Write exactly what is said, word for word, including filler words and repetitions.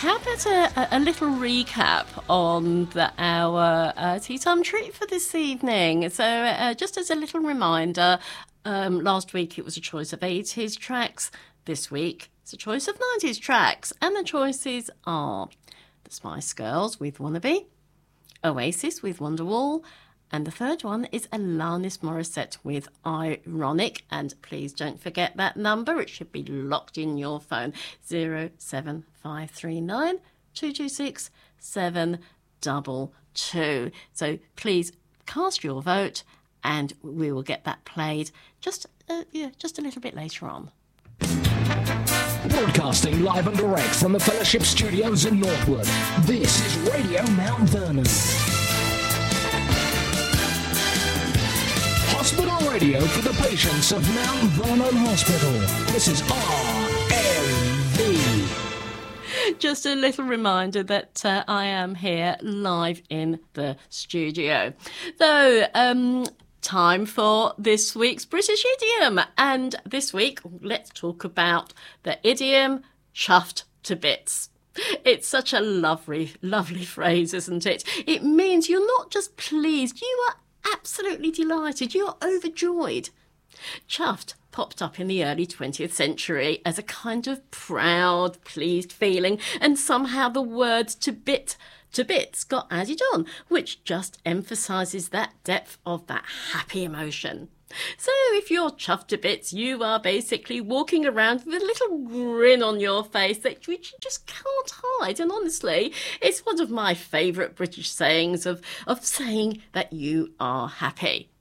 how about a, a little recap on the, our uh, tea time treat for this evening? So uh, just as a little reminder, um, last week it was a choice of eighties tracks. This week it's a choice of nineties tracks. And the choices are the Spice Girls with Wannabe, Oasis with Wonderwall, and the third one is Alanis Morissette with Ironic. And please don't forget that number. It should be locked in your phone. zero seven five three nine two two six seven two two. So please cast your vote and we will get that played just, uh, yeah, just a little bit later on. Broadcasting live and direct from the Fellowship Studios in Northwood. This is Radio Mount Vernon. Hospital radio for the patients of Mount Vernon Hospital. This is R M V. Just a little reminder that uh, I am here live in the studio. So, um, time for this week's British idiom. And this week, let's talk about the idiom chuffed to bits. It's such a lovely, lovely phrase, isn't it? It means you're not just pleased, you are absolutely delighted, you're overjoyed. Chuffed popped up in the early twentieth century as a kind of proud, pleased feeling, and somehow the words to bit to bits got added on, which just emphasises that depth of that happy emotion. So if you're chuffed to bits, you are basically walking around with a little grin on your face that which you just can't hide. And honestly, it's one of my favourite British sayings of, of saying that you are happy.